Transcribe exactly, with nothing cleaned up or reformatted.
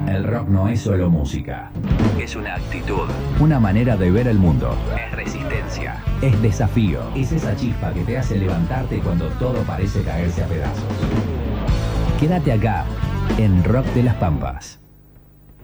El rock no es solo música. Es una actitud. Una manera de ver el mundo. Es resistencia. Es desafío. Es esa chispa que te hace levantarte cuando todo parece caerse a pedazos. Quédate acá, en Rock de las Pampas.